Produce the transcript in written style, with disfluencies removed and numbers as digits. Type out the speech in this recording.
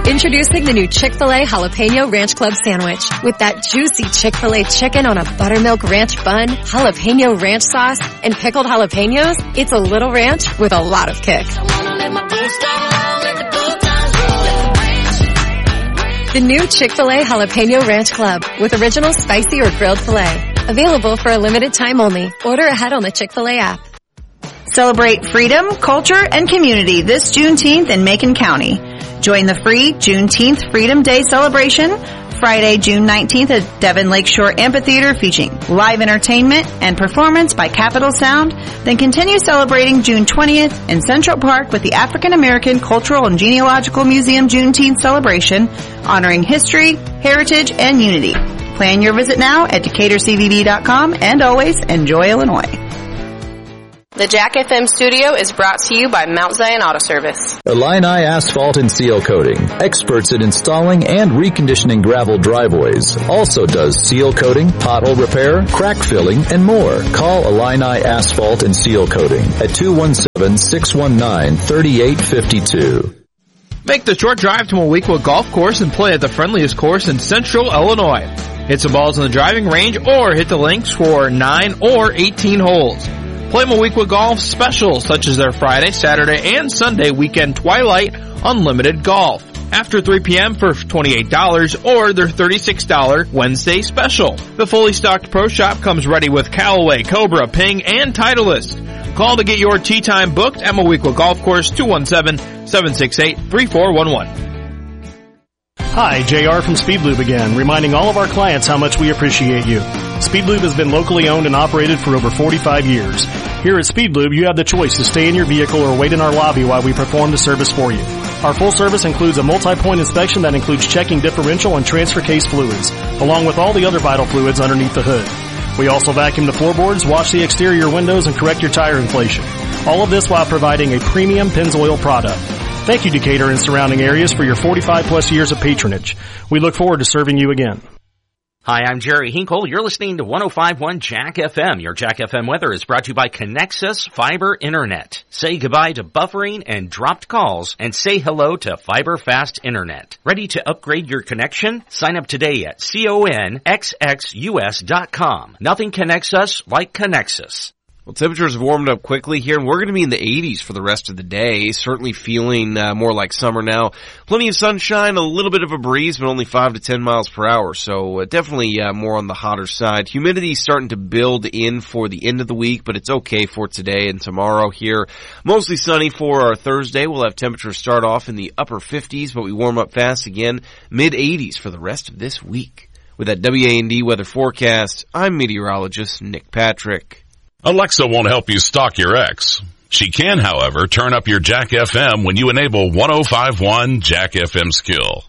Introducing the new Chick-fil-A Jalapeno Ranch Club Sandwich. With that juicy Chick-fil-A chicken on a buttermilk ranch bun, jalapeno ranch sauce, and pickled jalapenos, it's a little ranch with a lot of kick. The new Chick-fil-A Jalapeno Ranch Club with original spicy or grilled filet. Available for a limited time only. Order ahead on the Chick-fil-A app. Celebrate freedom, culture, and community this Juneteenth in Macon County. Join the free Juneteenth Freedom Day celebration Friday, June 19th at Devon Lakeshore Amphitheater, featuring live entertainment and performance by Capitol Sound. Then continue celebrating June 20th in Central Park with the African American Cultural and Genealogical Museum Juneteenth celebration, honoring history, heritage, and unity. Plan your visit now at DecaturCVB.com, and always enjoy Illinois. The Jack FM studio is brought to you by Mount Zion Auto Service. Illini Asphalt and Seal Coating, experts at installing and reconditioning gravel driveways. Also does seal coating, pothole repair, crack filling, and more. Call Illini Asphalt and Seal Coating at 217-619-3852. Make the short drive to Moweaqua Golf Course and play at the friendliest course in Central Illinois. Hit some balls in the driving range or hit the links for 9 or 18 holes. Play Moweaqua Golf specials such as their Friday, Saturday, and Sunday weekend Twilight Unlimited Golf. After 3 p.m. for $28 or their $36 Wednesday special. The fully stocked pro shop comes ready with Callaway, Cobra, Ping, and Titleist. Call to get your tee time booked at Moweaqua Golf Course, 217-768-3411. Hi, JR from Speedlube again, reminding all of our clients how much we appreciate you. Speedlube has been locally owned and operated for over 45 years. Here at Speedlube, you have the choice to stay in your vehicle or wait in our lobby while we perform the service for you. Our full service includes a multi-point inspection that includes checking differential and transfer case fluids, along with all the other vital fluids underneath the hood. We also vacuum the floorboards, wash the exterior windows, and correct your tire inflation. All of this while providing a premium Pennzoil product. Thank you, Decatur and surrounding areas, for your 45-plus years of patronage. We look forward to serving you again. Hi, I'm Jerry Hinkle. You're listening to 105.1 Jack FM. Your Jack FM weather is brought to you by Connexus Fiber Internet. Say goodbye to buffering and dropped calls and say hello to Fiber Fast Internet. Ready to upgrade your connection? Sign up today at conxus.com. Nothing connects us like Connexus. Well, temperatures have warmed up quickly here, and we're going to be in the 80s for the rest of the day. Certainly feeling more like summer now. Plenty of sunshine, a little bit of a breeze, but only 5 to 10 miles per hour. So definitely more on the hotter side. Humidity starting to build in for the end of the week, but it's okay for today and tomorrow here. Mostly sunny for our Thursday. We'll have temperatures start off in the upper 50s, but we warm up fast again. Mid-80s for the rest of this week. With that WA&D weather forecast, I'm meteorologist Nick Patrick. Alexa won't help you stalk your ex. She can, however, turn up your Jack FM when you enable 105.1 Jack FM skill.